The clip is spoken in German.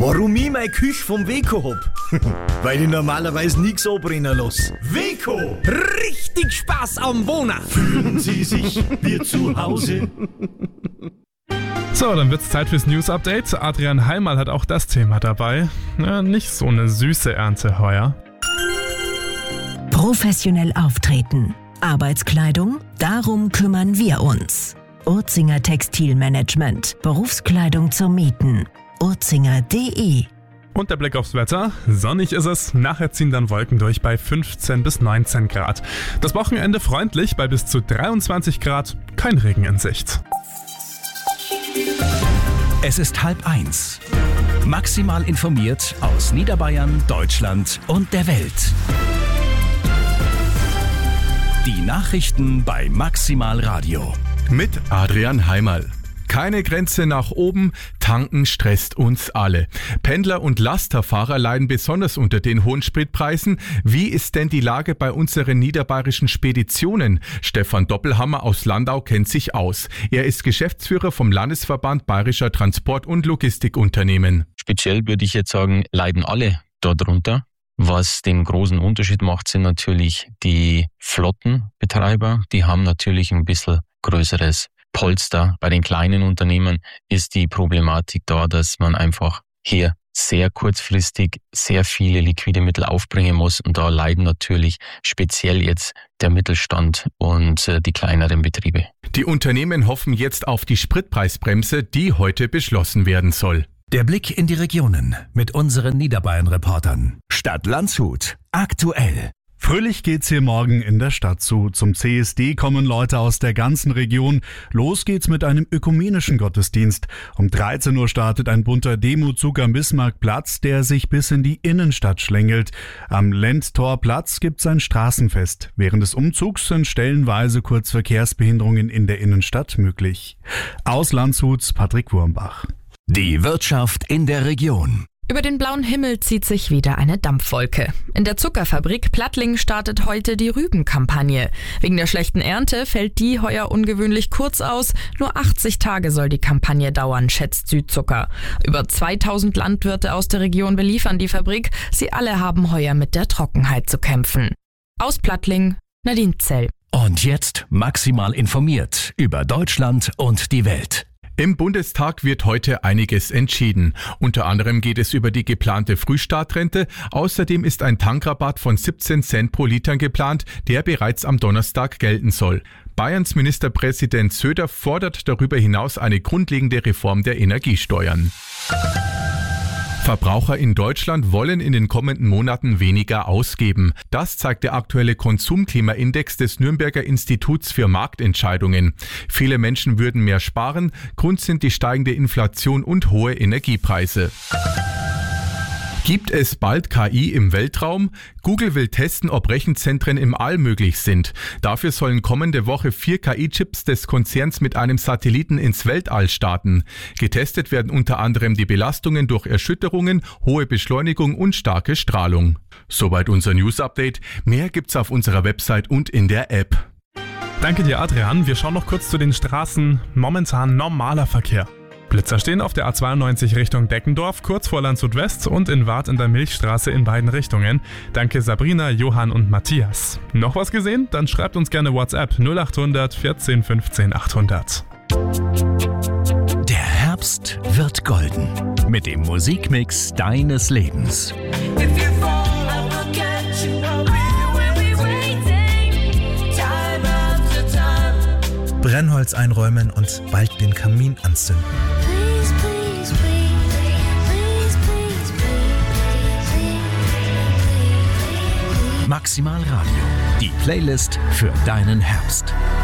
Warum ich meine Küche vom Weco hab? Weil ich normalerweise nichts anbrennen lasse. Weco! Richtig Spaß am Wohnen! Fühlen Sie sich wie zu Hause? So, dann wird's Zeit fürs News-Update. Adrian Heimal hat auch das Thema dabei. Nicht so eine süße Ernte heuer. Professionell auftreten. Arbeitskleidung? Darum kümmern wir uns. Urzinger Textilmanagement. Berufskleidung zum Mieten. urzinger.de. Und der Blick aufs Wetter. Sonnig ist es, nachher ziehen dann Wolken durch bei 15 bis 19 Grad. Das Wochenende freundlich bei bis zu 23 Grad, kein Regen in Sicht. Es ist 12:30. Maximal informiert aus Niederbayern, Deutschland und der Welt. Die Nachrichten bei Maximal Radio. Mit Adrian Heimal. Keine Grenze nach oben, tanken stresst uns alle. Pendler und Lasterfahrer leiden besonders unter den hohen Spritpreisen. Wie ist denn die Lage bei unseren niederbayerischen Speditionen? Stefan Doppelhammer aus Landau kennt sich aus. Er ist Geschäftsführer vom Landesverband Bayerischer Transport- und Logistikunternehmen. Speziell würde ich jetzt sagen, leiden alle darunter. Was den großen Unterschied macht, sind natürlich die Flottenbetreiber. Die haben natürlich ein bisschen größeres Polster. Bei den kleinen Unternehmen ist die Problematik da, dass man einfach hier sehr kurzfristig sehr viele liquide Mittel aufbringen muss. Und da leiden natürlich speziell jetzt der Mittelstand und die kleineren Betriebe. Die Unternehmen hoffen jetzt auf die Spritpreisbremse, die heute beschlossen werden soll. Der Blick in die Regionen mit unseren Niederbayern-Reportern. Stadt Landshut. Aktuell. Fröhlich geht's hier morgen in der Stadt zu. Zum CSD kommen Leute aus der ganzen Region. Los geht's mit einem ökumenischen Gottesdienst. Um 13 Uhr startet ein bunter Demozug am Bismarckplatz, der sich bis in die Innenstadt schlängelt. Am Lenztorplatz gibt's ein Straßenfest. Während des Umzugs sind stellenweise Kurzverkehrsbehinderungen in der Innenstadt möglich. Aus Landshuts Patrick Wurmbach. Die Wirtschaft in der Region. Über den blauen Himmel zieht sich wieder eine Dampfwolke. In der Zuckerfabrik Plattling startet heute die Rübenkampagne. Wegen der schlechten Ernte fällt die heuer ungewöhnlich kurz aus. Nur 80 Tage soll die Kampagne dauern, schätzt Südzucker. Über 2000 Landwirte aus der Region beliefern die Fabrik. Sie alle haben heuer mit der Trockenheit zu kämpfen. Aus Plattling, Nadine Zell. Und jetzt maximal informiert über Deutschland und die Welt. Im Bundestag wird heute einiges entschieden. Unter anderem geht es über die geplante Frühstartrente. Außerdem ist ein Tankrabatt von 17 Cent pro Liter geplant, der bereits am Donnerstag gelten soll. Bayerns Ministerpräsident Söder fordert darüber hinaus eine grundlegende Reform der Energiesteuern. Verbraucher in Deutschland wollen in den kommenden Monaten weniger ausgeben. Das zeigt der aktuelle Konsumklimaindex des Nürnberger Instituts für Marktentscheidungen. Viele Menschen würden mehr sparen. Grund sind die steigende Inflation und hohe Energiepreise. Gibt es bald KI im Weltraum? Google will testen, ob Rechenzentren im All möglich sind. Dafür sollen kommende Woche 4 KI-Chips des Konzerns mit einem Satelliten ins Weltall starten. Getestet werden unter anderem die Belastungen durch Erschütterungen, hohe Beschleunigung und starke Strahlung. Soweit unser News-Update. Mehr gibt's auf unserer Website und in der App. Danke dir, Adrian. Wir schauen noch kurz zu den Straßen. Momentan normaler Verkehr. Blitzer stehen auf der A92 Richtung Deckendorf, kurz vor Landshut West und in Wart in der Milchstraße in beiden Richtungen. Danke Sabrina, Johann und Matthias. Noch was gesehen? Dann schreibt uns gerne WhatsApp 0800 14 15 800. Der Herbst wird golden mit dem Musikmix deines Lebens. Brennholz einräumen und bald den Kamin anzünden. Maximal Radio, die Playlist für deinen Herbst.